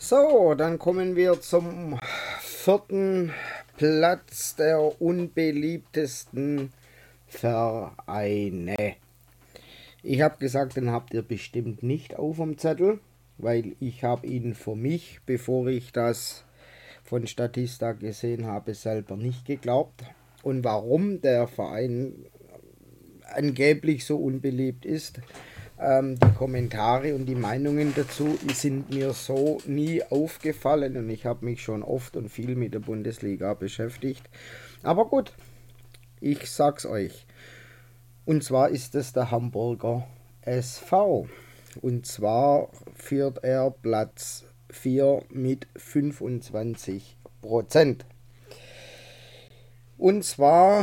So, dann kommen wir zum vierten Platz der unbeliebtesten Vereine. Ich habe gesagt, den habt ihr bestimmt nicht auf dem Zettel, weil ich habe ihn für mich, bevor ich das von Statista gesehen habe, selber nicht geglaubt. Und warum der Verein angeblich so unbeliebt ist, die Kommentare und die Meinungen dazu sind mir so nie aufgefallen und ich habe mich schon oft und viel mit der Bundesliga beschäftigt. Aber gut, ich sag's euch. Und zwar ist es der Hamburger SV. Und zwar führt er Platz 4 mit 25%. Und zwar,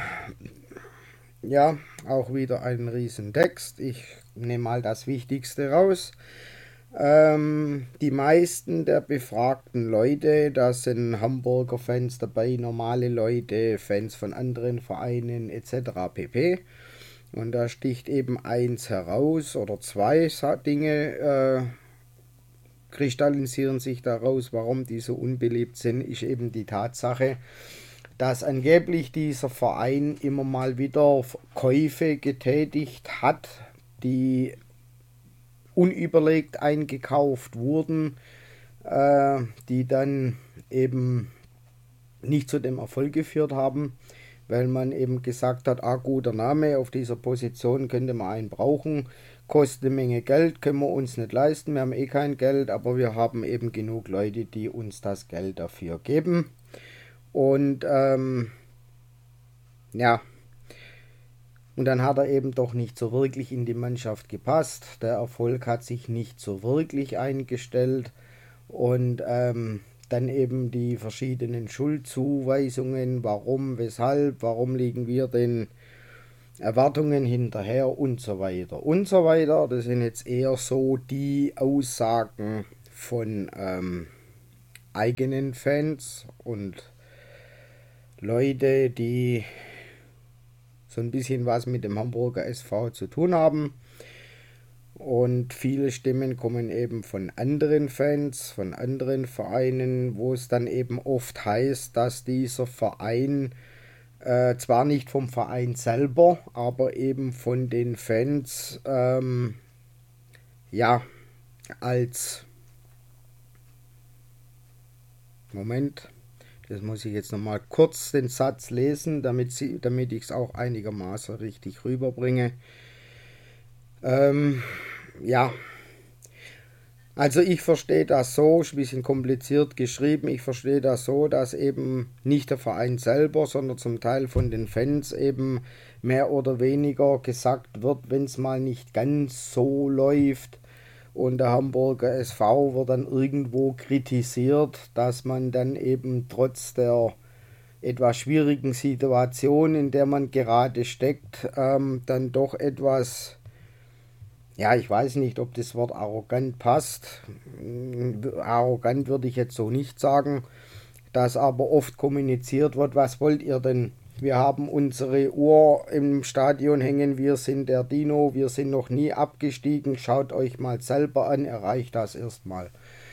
ja, auch wieder ein Riesentext. Ich nehme mal das Wichtigste raus. Die meisten der befragten Leute, da sind Hamburger Fans dabei, normale Leute, Fans von anderen Vereinen etc. pp. Und da sticht eben eins heraus oder zwei Dinge kristallisieren sich daraus, warum die so unbeliebt sind, ist eben die Tatsache, dass angeblich dieser Verein immer mal wieder Käufe getätigt hat, die unüberlegt eingekauft wurden, die dann eben nicht zu dem Erfolg geführt haben, weil man eben gesagt hat, guter Name, auf dieser Position könnte man einen brauchen, kostet eine Menge Geld, können wir uns nicht leisten, wir haben eh kein Geld, aber wir haben eben genug Leute, die uns das Geld dafür geben. Und ja, und dann hat er eben doch nicht so wirklich in die Mannschaft gepasst. Der Erfolg hat sich nicht so wirklich eingestellt. Und dann eben die verschiedenen Schuldzuweisungen, warum, weshalb, warum liegen wir den Erwartungen hinterher und so weiter und so weiter. Das sind jetzt eher so die Aussagen von eigenen Fans und Leute, die so ein bisschen was mit dem Hamburger SV zu tun haben. Und viele Stimmen kommen eben von anderen Fans, von anderen Vereinen, wo es dann eben oft heißt, dass dieser Verein zwar nicht vom Verein selber, aber eben von den Fans ja als Moment, das muss ich jetzt nochmal kurz den Satz lesen, damit ich es auch einigermaßen richtig rüberbringe. Ja, also ich verstehe das so, ist ein bisschen kompliziert geschrieben, ich verstehe das so, dass eben nicht der Verein selber, sondern zum Teil von den Fans eben mehr oder weniger gesagt wird, wenn es mal nicht ganz so läuft und der Hamburger SV wird dann irgendwo kritisiert, dass man dann eben trotz der etwas schwierigen Situation, in der man gerade steckt, dann doch etwas, ja, ich weiß nicht, ob das Wort arrogant passt. Arrogant würde ich jetzt so nicht sagen, dass aber oft kommuniziert wird, was wollt ihr denn? Wir haben unsere Uhr im Stadion hängen, wir sind der Dino, wir sind noch nie abgestiegen, schaut euch mal selber an, erreicht das erstmal.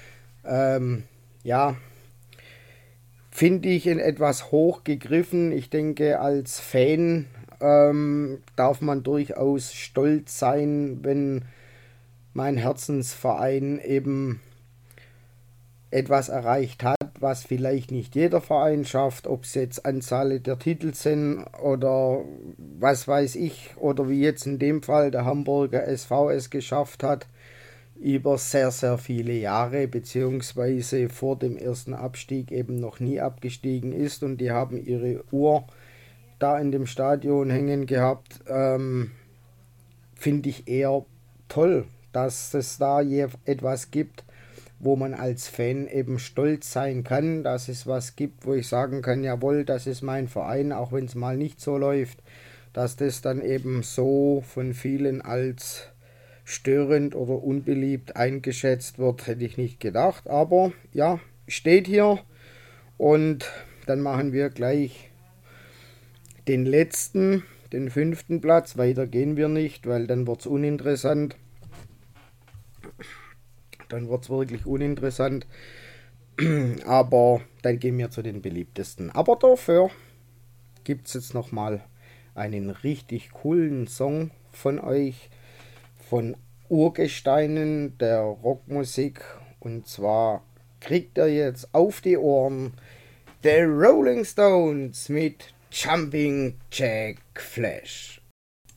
Ja, finde ich in etwas hochgegriffen. Ich denke, als Fan darf man durchaus stolz sein, wenn mein Herzensverein eben etwas erreicht hat, was vielleicht nicht jeder Verein schafft, ob es jetzt Anzahl der Titel sind oder was weiß ich, oder wie jetzt in dem Fall der Hamburger SV es geschafft hat, über sehr, sehr viele Jahre, beziehungsweise vor dem ersten Abstieg eben noch nie abgestiegen ist und die haben ihre Uhr da in dem Stadion hängen gehabt, finde ich eher toll, dass es da etwas gibt, wo man als Fan eben stolz sein kann, dass es was gibt, wo ich sagen kann, jawohl, das ist mein Verein, auch wenn es mal nicht so läuft, dass das dann eben so von vielen als störend oder unbeliebt eingeschätzt wird, hätte ich nicht gedacht, aber ja, steht hier und dann machen wir gleich den letzten, den 5. Platz, weiter gehen wir nicht, weil dann wird es uninteressant. dann wird es wirklich uninteressant. Aber dann gehen wir zu den beliebtesten. Aber dafür gibt es jetzt nochmal einen richtig coolen Song von euch, von Urgesteinen der Rockmusik. Und zwar kriegt er jetzt auf die Ohren The Rolling Stones mit Jumping Jack Flash.